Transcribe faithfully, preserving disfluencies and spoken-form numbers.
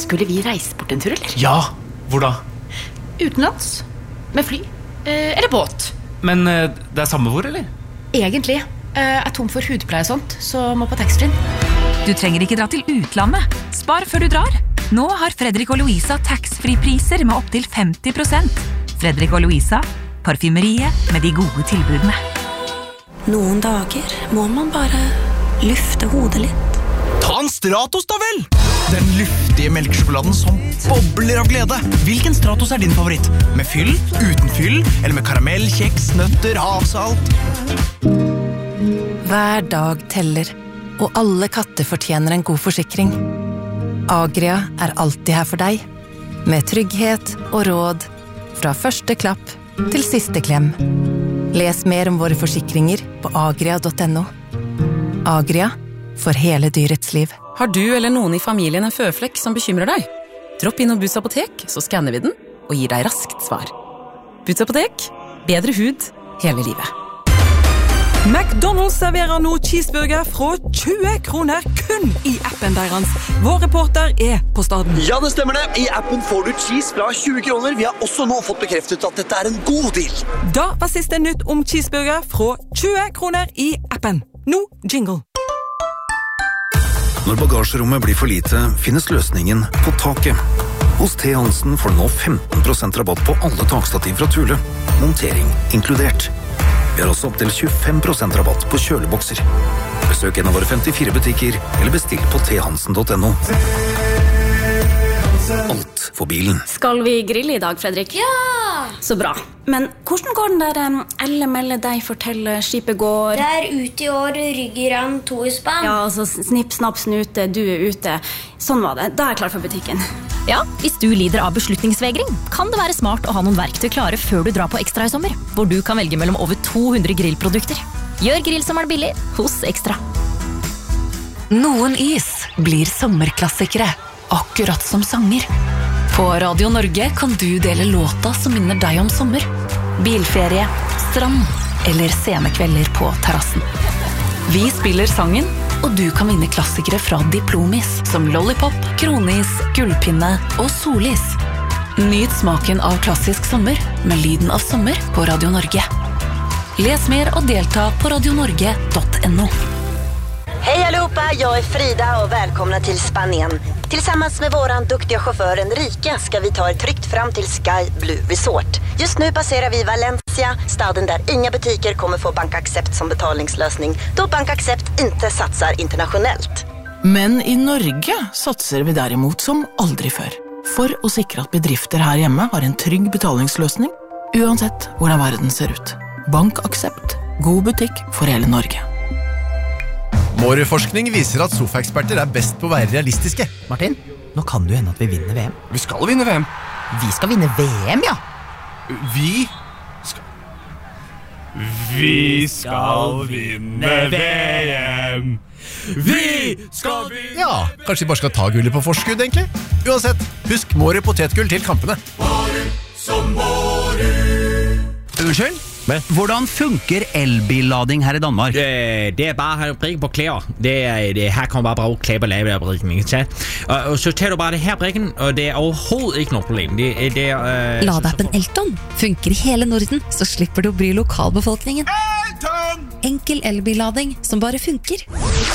Skulle vi reise bort en tur, eller? Ja, hvor da? Utenlands. Med fly. Eh, eller båt. Men eh, det er samme hvor, eller? Egentlig. Eh, er tom for hudpleie og sånt, så må på taxfree. Du trenger ikke dra til utlandet. Spar før du drar. Nå har Fredrik og Louisa tax-free-priser med opp til femti prosent. Fredrik og Louisa, parfymeriet med de gode tilbudene. Noen dager må man bare lufte hodet litt. Ta en Stratos da vel! Den luftige melkesjokoladen som bobler av glede. Hvilken Stratos er din favoritt? Med fyll, uten fyll, eller med karamell, kjeks, nøtter, havsalt? Hver dag teller, og alle katter fortjener en god forsikring. Agria er alltid her for deg, med trygghet og råd, fra første klapp til siste klem. Les mer om våre forsikringer på agria punktum no. Agria, for hele dyrets liv. Har du eller noen i familien en føflekk som bekymrer deg? Dropp inn og Boots apotek, så skanner vi den og gir deg raskt svar. Boots apotek, bedre hud hele livet. McDonald's serverer nå cheeseburger fra tjue kroner kun i appen deres. Vår reporter er på staden. Ja, det stemmer det. I appen får du cheese fra tjue kroner. Vi har også nå fått bekreftet at dette er en god deal. Da var siste nytt om cheeseburger fra tjue kroner i appen. Nå jingle. Når bagasjerommet blir for lite, finnes løsningen på taket. Hos T. Hansen får du nå femten prosent rabatt på alle takstativ fra Thule. Montering inkludert. Vi har også opp til tjuefem prosent rabatt på kjølebokser. Besøk en av våre femtifire butikker, eller bestill på t hansen punktum no. Alt for bilen. Skal vi grille i dag, Fredrik? Ja! Så bra. Men hvordan går den der um, Elle melde deg fortelle skipet går? Det er ute i år, rygger an to i spann. Ja, altså snipp, snapp, snute, du er ute. Sånn var det. Da er jeg klar for butikken. Ja, hvis du lider av beslutningsvegring, kan det være smart å ha noen verktøy klare før du drar på Ekstra i sommer, hvor du kan velge mellom over to hundre grillprodukter. Gjør grillsommeren billig hos Ekstra. Noen is blir sommerklassikere, akkurat som sanger. På Radio Norge kan du dele låta som minner deg om sommer. Bilferie, strand eller sene kvelder på terrassen. Vi spiller sangen, og du kan vinne klassikere fra Diplomis, som Lollipop, Kronis, Gullpinne og Solis. Nyt smaken av klassisk sommer med lyden av sommer på Radio Norge. Les mer og delta på radionorge punktum no. Hej allihopa, jag är Frida och välkomna till Spanien. Tillsammans med våran duktiga chaufför Enrique ska vi ta er tryggt fram till Sky Blue Resort. Just nu passerar vi Valencia, staden där inga butiker kommer få BankAccept som betalningslösning, då BankAccept inte satsar internationellt. Men i Norge satser vi derimot som aldri før. For å sikre at bedrifter her hjemme har en trygg betalingsløsning, uansett hvordan verden ser ut. BankAccept. God butikk for hele Norge. Vår forskning viser at sofaeksperter er best på å være realistiske. Martin, nå kan det jo hende at vi vinner V M. Vi skal vinne V M. Vi skal vinne V M, ja. Vi skal... Vi skal vinne V M. Vi skal vinne... Ja, kanskje vi bare skal ta gullet på forskudd, egentlig? Uansett, husk Måre potetgull til kampene. Måre som Måre. Unnskyld? Hvordan funker elbillading her i Danmark? Det, det er bare at brikke på klæder. Det er, det, her kommer bare bruge klæber lave af brikken, ikke? Og, og så tager du bare det her brikken, og det er overhovedet ikke noget problem. Det, det er, øh, Ladeappen Elton funker i hele Norden, så slipper du å bry lokalbefolkningen. Elton! Enkel elbillading som bare funker.